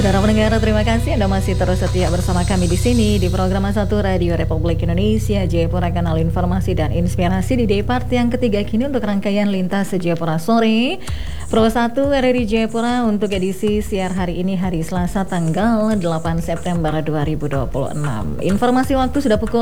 Saudara pendengar, terima kasih Anda masih terus setia bersama kami di sini di program Satu Radio Republik Indonesia Jayapura, kanal informasi dan inspirasi di day part yang ketiga kini untuk rangkaian lintas Jayapura sore Pro 1 RRI Jayapura untuk edisi siar hari ini, hari Selasa tanggal 8 September 2026. Informasi waktu sudah pukul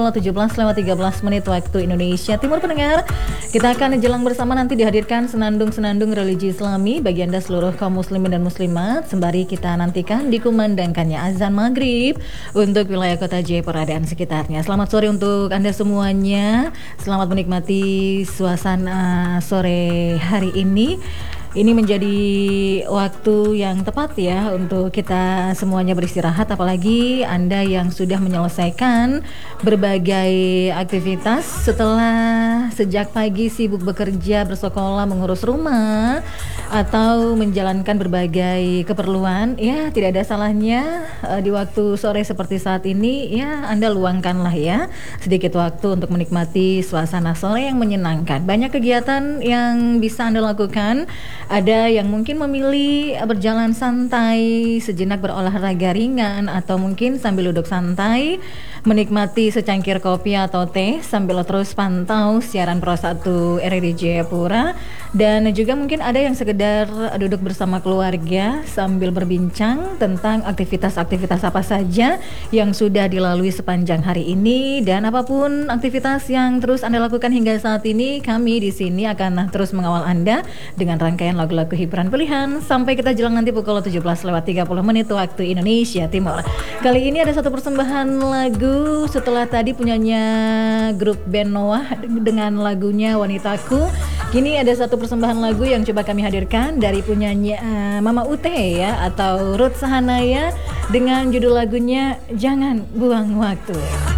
17:13 waktu Indonesia Timur. Pendengar, kita akan jelang bersama, nanti dihadirkan senandung-senandung religi Islami bagi Anda seluruh kaum muslimin dan muslimat, sembari kita nantikan dikumandangkannya azan maghrib untuk wilayah kota Jayapura dan sekitarnya. Selamat sore untuk Anda semuanya. Selamat menikmati suasana sore hari ini. Ini menjadi waktu yang tepat ya untuk kita semuanya beristirahat, apalagi Anda yang sudah menyelesaikan berbagai aktivitas setelah sejak pagi sibuk bekerja, bersekolah, mengurus rumah, atau menjalankan berbagai keperluan. Ya, tidak ada salahnya di waktu sore seperti saat ini ya Anda luangkanlah ya sedikit waktu untuk menikmati suasana sore yang menyenangkan. Banyak kegiatan yang bisa Anda lakukan. Ada yang mungkin memilih berjalan santai, sejenak berolahraga ringan, atau mungkin sambil duduk santai menikmati secangkir kopi atau teh sambil terus pantau siaran Pro 1 RRI Jayapura. Dan juga mungkin ada yang sekedar duduk bersama keluarga sambil berbincang tentang aktivitas-aktivitas apa saja yang sudah dilalui sepanjang hari ini. Dan apapun aktivitas yang terus Anda lakukan hingga saat ini, kami di sini akan terus mengawal Anda dengan rangkaian lagu-lagu hiburan pilihan sampai kita jelang nanti pukul 17:30 waktu Indonesia Timur. Kali ini ada satu persembahan lagu setelah tadi punyanya grup band Noah dengan lagunya Wanitaku. Kini ada satu persembahan lagu yang coba kami hadirkan dari punyanya Mama Ute ya, atau Ruth Sahanaya dengan judul lagunya Jangan Buang Waktu.